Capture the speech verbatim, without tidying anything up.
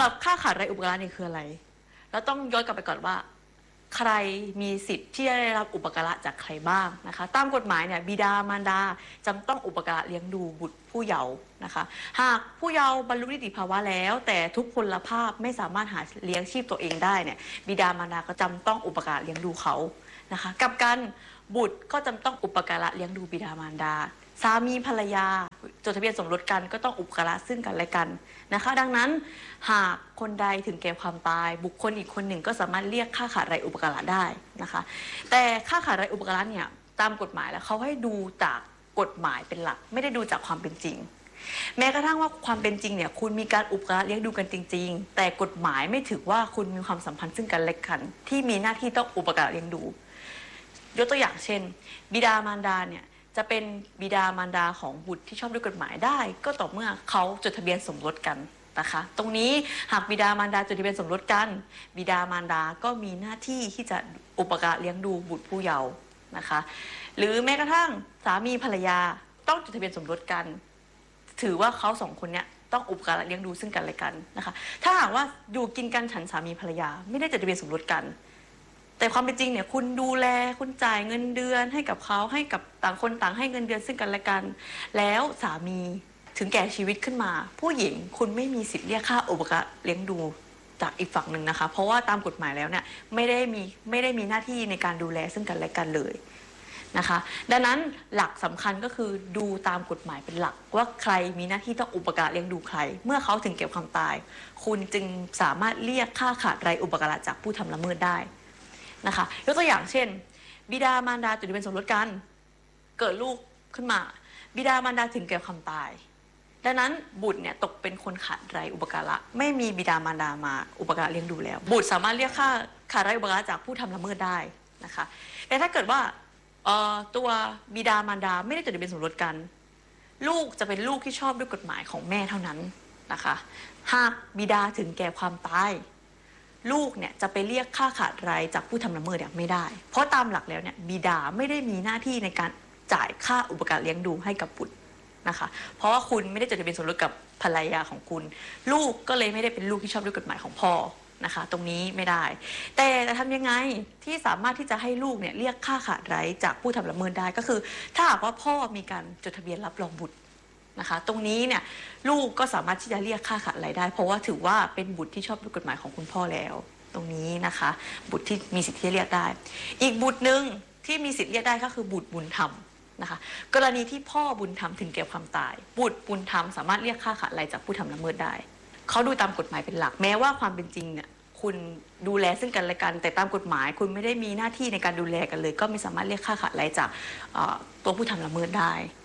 รับค่าขาดไร้อุปการะนี่คืออะไรเราต้องย้อนกลับไปก่อนว่าใครมีสิทธิ์ที่จะได้รับอุปการะจากใครบ้างนะคะตามกฎหมายเนี่ยบิดามารดาจำต้องอุปการะเลี้ยงดูบุตรผู้เยาว์นะคะหากผู้เยาว์บรรลุนิติภาวะแล้วแต่ทุกพลภาพไม่สามารถหาเลี้ยงชีพตัวเองได้เนี่ยบิดามารดาก็จำต้องอุปการะเลี้ยงดูเขานะคะกับกันบุตรก็จำต้องอุปการะเลี้ยงดูบิดามารดาสามีภรรยาจดทะเบียนสมรสกันก็ต้องอุปการะซึ่งกันและกันนะคะดังนั้นหากคนใดถึงแก่ความตายบุคคลอีกคนหนึ่งก็สามารถเรียกค่าขาดไร้อุปการะได้นะคะแต่ค่าขาดไร้อุปการะเนี่ยตามกฎหมายแล้วเขาให้ดูจากกฎหมายเป็นหลักไม่ได้ดูจากความเป็นจริงแม้กระทั่งว่าความเป็นจริงเนี่ยคุณมีการอุปการะเลี้ยงดูกันจริงๆแต่กฎหมายไม่ถือว่าคุณมีความสัมพันธ์ซึ่งกันและกันที่มีหน้าที่ต้องอุปการะเลี้ยงดูยกตัวอย่างเช่นบิดามารดาเนี่ยจะเป็นบิดามารดาของบุตรที่ชอบด้วยกฎหมายได้ก็ต่อเมื่อเขาจดทะเบียนสมรสกันนะคะตรงนี้หากบิดามารดาจดทะเบียนสมรสกันบิดามารดาก็มีหน้าที่ที่จะอุปการะเลี้ยงดูบุตรผู้เยาว์นะคะหรือแม้กระทั่งสามีภรรยาต้องจดทะเบียนสมรสกันถือว่าเขาสองคนเนี้ยต้องอุปการะเลี้ยงดูซึ่งกันและกันนะคะถ้าหากว่าอยู่กินกันฉันสามีภรรยาไม่ได้จดทะเบียนสมรสกันแต่ความเป็นจริงเนี่ยคุณดูแลคุณจ่ายเงินเดือนให้กับเขาให้กับต่างคนต่างให้เงินเดือนซึ่งกันและกันแล้วสามีถึงแก่ชีวิตขึ้นมาผู้หญิงคุณไม่มีสิทธิ์เรียกค่าอุปการะเลี้ยงดูจากอีกฝั่งหนึ่งนะคะเพราะว่าตามกฎหมายแล้วเนี่ยไม่ได้มีไม่ได้มีหน้าที่ในการดูแลซึ่งกันและกันเลยนะคะดังนั้นหลักสำคัญก็คือดูตามกฎหมายเป็นหลักว่าใครมีหน้าที่ต้องอุปการะเลี้ยงดูใครเมื่อเขาถึงแก่ความตายคุณจึงสามารถเรียกค่าขาดไร้อุปการะจากผู้ทำละเมิดได้นะคะยกตัวอย่างเช่นบิดามารดาจดทะเบียนสมรสกันเกิดลูกขึ้นมาบิดามารดาถึงแก่ความตายดังนั้นบุตรเนี่ยตกเป็นคนขาดไร้อุปการะไม่มีบิดามารดามาอุปการะเลี้ยงดูแล้วบุตรสามารถเรียกค่าขาดไร้อุปการะจากผู้ทำละเมิดได้นะคะแต่ถ้าเกิดว่าตัวบิดามารดาไม่ได้จดทะเบียนสมรสกันลูกจะเป็นลูกที่ชอบด้วยกฎหมายของแม่เท่านั้นนะคะหากบิดาถึงแก่ความตายลูกเนี่ยจะไปเรียกค่าขาดไร้จากผู้ทำละเมิดเนี่ยไม่ได้เพราะตามหลักแล้วเนี่ยบิดาไม่ได้มีหน้าที่ในการจ่ายค่าอุปการะเลี้ยงดูให้กับบุตรนะคะเพราะว่าคุณไม่ได้จดทะเบียนสมรสกับภรรยาของคุณลูกก็เลยไม่ได้เป็นลูกที่ชอบด้วยกฎหมายของพ่อนะคะตรงนี้ไม่ได้แต่จะทำยังไงที่สามารถที่จะให้ลูกเนี่ยเรียกค่าขาดไร้จากผู้ทำละเมิดได้ก็คือถ้าหากว่าพ่อมีการจดทะเบียนรับรองบุตรนะคะตรงนี้เนี่ยลูกก็สามารถที่จะเรียกค่าขาดรายได้เพราะว่าถือว่าเป็นบุตรที่ชอบด้วยกฎหมายของคุณพ่อแล้วตรงนี้นะคะบุตรที่มีสิทธิ์ที่เรียกได้อีกบุตรหนึ่งที่มีสิทธิ์เรียกได้ก็คือบุตรบุญธรรมนะคะกรณีที่พ่อบุญธรรมถึงแก่ความตายบุตรบุญธรรมสามารถเรียกค่าขาดรายจากผู้ทำละเมิดได้เขาดูตามกฎหมายเป็นหลักแม้ว่าความเป็นจริงเนี่ยคุณดูแลซึ่งกันและกันแต่ตามกฎหมายคุณไม่ได้มีหน้าที่ในการดูแลกันเลยก็ไม่สามารถเรียกค่าขาดรายจากตัวผู้ทำละเมิดได้